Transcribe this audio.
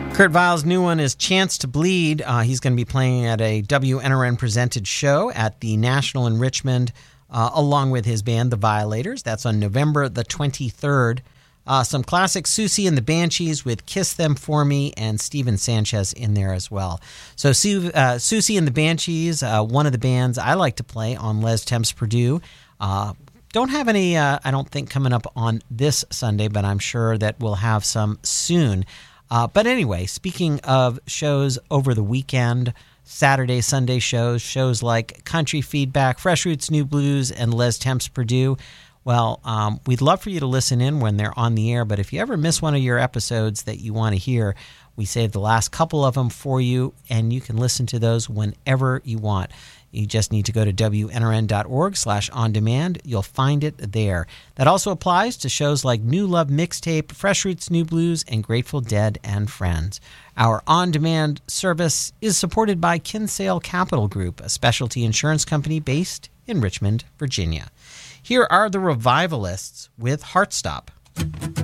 Kurt Weill's new one is Chance to Bleed. He's going to be playing at a WNRN-presented show at the National in Richmond, along with his band, The Violators. That's on November the 23rd. Some classic Siouxsie and the Banshees with Kiss Them For Me and Steven Sanchez in there as well. So Siouxsie and the Banshees, one of the bands I like to play on Les Temps Purdue. Don't have any, I don't think, coming up on this Sunday, but I'm sure that we'll have some soon. But anyway, speaking of shows over the weekend, Saturday, Sunday shows like Country Feedback, Fresh Roots New Blues, and Les Temps Purdue, well, we'd love for you to listen in when they're on the air, but if you ever miss one of your episodes that you want to hear, we saved the last couple of them for you, and you can listen to those whenever you want. You just need to go to WNRN.org/on-demand. You'll find it there. That also applies to shows like New Love Mixtape, Fresh Roots New Blues, and Grateful Dead and Friends. Our on-demand service is supported by Kinsale Capital Group, a specialty insurance company based in Richmond, Virginia. Here are the Revivalists with Heartstop.